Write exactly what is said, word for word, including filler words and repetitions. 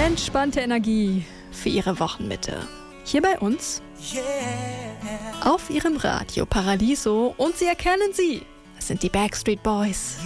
Entspannte Energie für Ihre Wochenmitte. Hier bei uns auf Ihrem Radio Paradiso und Sie erkennen sie. Es sind die Backstreet Boys.